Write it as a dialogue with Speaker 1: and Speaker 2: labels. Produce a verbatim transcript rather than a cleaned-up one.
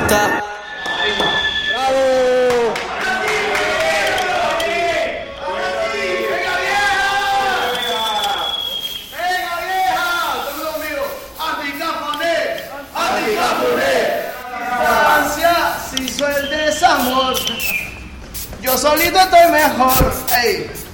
Speaker 1: Está.
Speaker 2: ¡Bravo!
Speaker 3: Si sueltes amor, yo solito estoy mejor. Ey.